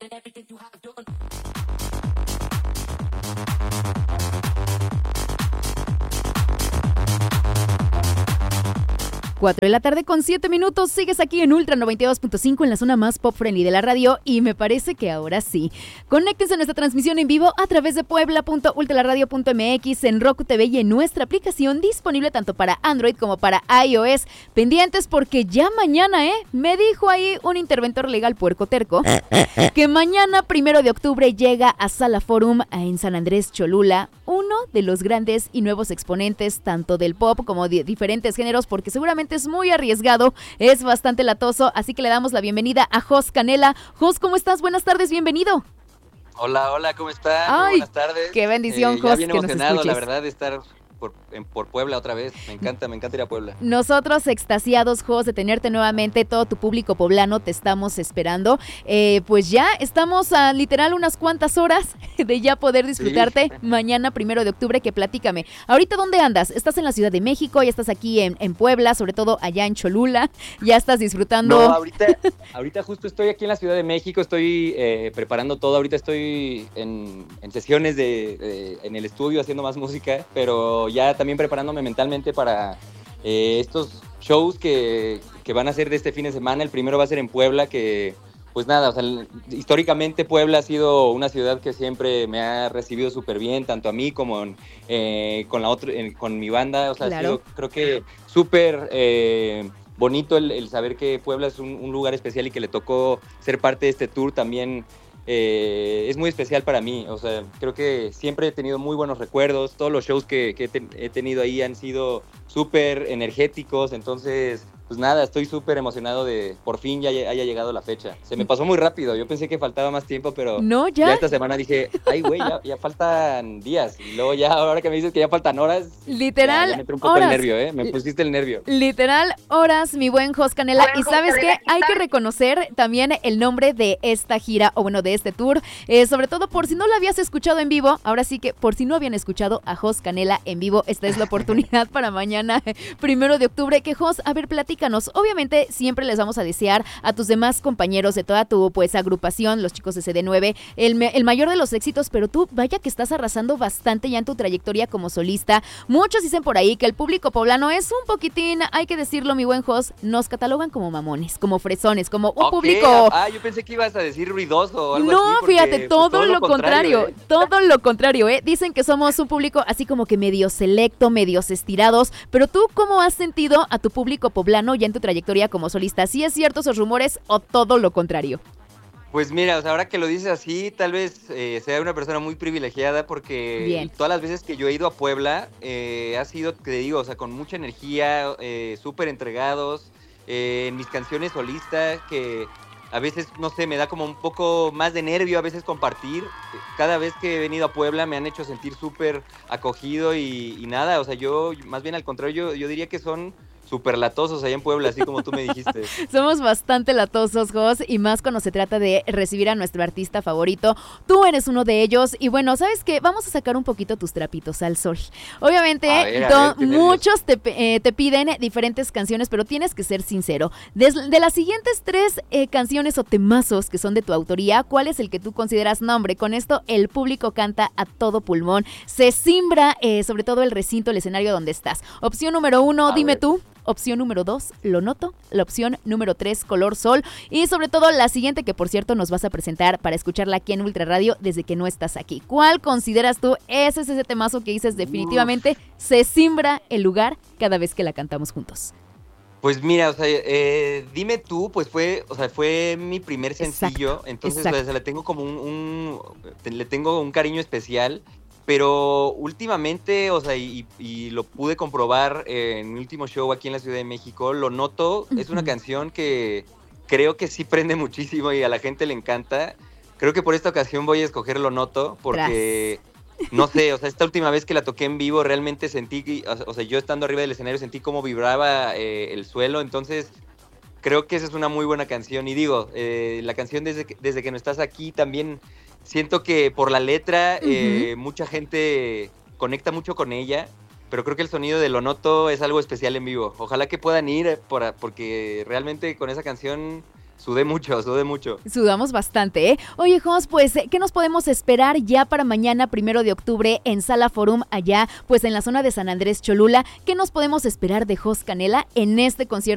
4 de la tarde con 7 minutos, sigues aquí en Ultra 92.5 en la zona más pop friendly de la radio y me parece que ahora sí. Conéctense a nuestra transmisión en vivo a través de puebla.ultraradio.mx en Roku TV y en nuestra aplicación disponible tanto para Android como para iOS. Pendientes porque ya mañana, me dijo ahí un interventor legal puerco terco que mañana 1 de octubre llega a Sala Forum en San Andrés Cholula, uno de los grandes y nuevos exponentes tanto del pop como de diferentes géneros, porque seguramente es muy arriesgado, es bastante latoso, así que le damos la bienvenida a Jos Canela. Jos, ¿cómo estás? Buenas tardes, bienvenido. Hola, ¿cómo están? Ay, buenas tardes. Qué bendición, Jos, ya bien que nos emocionado, escuches. la verdad, de estar por Puebla otra vez. Me encanta ir a Puebla. Nosotros extasiados, Jos, de tenerte nuevamente, todo tu público poblano te estamos esperando. Pues ya estamos a literal unas cuantas horas de ya poder disfrutarte mañana 1 de octubre, que platícame. Ahorita, ¿dónde andas? ¿Estás en la Ciudad de México? ¿Ya estás aquí en Puebla, sobre todo allá en Cholula? ¿Ya estás disfrutando? No, ahorita justo estoy aquí en la Ciudad de México, estoy preparando todo. Ahorita estoy en sesiones en el estudio haciendo más música, pero ya también preparándome mentalmente para estos shows que van a ser de este fin de semana. El primero va a ser en Puebla, que pues nada, o sea, históricamente Puebla ha sido una ciudad que siempre me ha recibido súper bien, tanto a mí como con mi banda. O sea, Claro. ha sido, creo que súper bonito el saber que Puebla es un lugar especial y que le tocó ser parte de este tour también. Es muy especial para mí. O sea, creo que siempre he tenido muy buenos recuerdos. Todos los shows que he tenido ahí han sido súper energéticos. Entonces, pues nada, estoy súper emocionado de por fin ya haya llegado la fecha. Se me pasó muy rápido. Yo pensé que faltaba más tiempo, pero No, ya esta semana dije, ay, güey, ya faltan días. Y luego ya, ahora que me dices que ya faltan horas, literal, ya me entró un poco horas. el nervio, Me pusiste el nervio. Literal, horas, mi buen Jos Canela. Y ¿sabes qué? Hay que reconocer también el nombre de esta gira, o bueno, de este tour. Sobre todo por si no lo habías escuchado en vivo, ahora sí que por si no habían escuchado a Jos Canela en vivo, esta es la oportunidad para mañana, 1 de octubre. Que Jos, a ver, platícanos. Obviamente siempre les vamos a desear a tus demás compañeros de toda tu pues agrupación, los chicos de CD9, el mayor de los éxitos, pero tú vaya que estás arrasando bastante ya en tu trayectoria como solista. Muchos dicen por ahí que el público poblano es un poquitín, hay que decirlo, mi buen Jos, nos catalogan como mamones, como fresones, como un público... yo pensé que ibas a decir ruidoso o algo no, así. fíjate, todo lo contrario, todo lo contrario, Dicen que somos un público así como que medio selecto, medios estirados, pero tú, ¿cómo has sentido a tu público poblano ya en tu trayectoria como solista? ¿Sí es cierto esos rumores o todo lo contrario? Pues mira, o sea, ahora que lo dices así, tal vez sea una persona muy privilegiada porque Bien. Todas las veces que yo he ido a Puebla ha sido, te digo, o sea, con mucha energía, súper entregados, en mis canciones solistas, que a veces, no sé, me da como un poco más de nervio a veces compartir. Cada vez que he venido a Puebla me han hecho sentir súper acogido y nada, o sea, yo más bien al contrario, yo diría que son súper latosos allá en Puebla, así como tú me dijiste. Somos bastante latosos, Jos, y más cuando se trata de recibir a nuestro artista favorito. Tú eres uno de ellos y bueno, ¿sabes qué? Vamos a sacar un poquito tus trapitos al sol. Obviamente, muchos te piden diferentes canciones, pero tienes que ser sincero. De las siguientes 3 canciones o temazos que son de tu autoría, ¿cuál es el que tú consideras? No, hombre, con esto el público canta a todo pulmón, se simbra sobre todo el recinto, el escenario donde estás. Opción número 1, dime tú. Opción número 2, Lo Noto. La opción número 3, Color Sol. Y sobre todo la siguiente, que por cierto nos vas a presentar para escucharla aquí en Ultra Radio desde que no estás aquí. ¿Cuál consideras tú? Ese es ese temazo que dices definitivamente se simbra el lugar cada vez que la cantamos juntos. Pues mira, o sea, Dime Tú, pues fue mi primer sencillo. Entonces, o sea, le tengo como le tengo un cariño especial. Pero últimamente, o sea, y lo pude comprobar en mi último show aquí en la Ciudad de México, Lo Noto, es una canción que creo que sí prende muchísimo y a la gente le encanta. Creo que por esta ocasión voy a escoger Lo Noto porque, no sé, o sea, esta última vez que la toqué en vivo realmente sentí, o sea, yo estando arriba del escenario sentí cómo vibraba el suelo. Entonces, creo que esa es una muy buena canción. Y digo, la canción Desde que no estás aquí también... Siento que por la letra mucha gente conecta mucho con ella, pero creo que el sonido de Lo Noto es algo especial en vivo. Ojalá que puedan ir porque realmente con esa canción Sudé mucho. Sudamos bastante, ¿eh? Oye, Jos, pues, ¿qué nos podemos esperar ya para mañana, 1 de octubre, en Sala Forum, allá, pues, en la zona de San Andrés Cholula? ¿Qué nos podemos esperar de Jos Canela en este concierto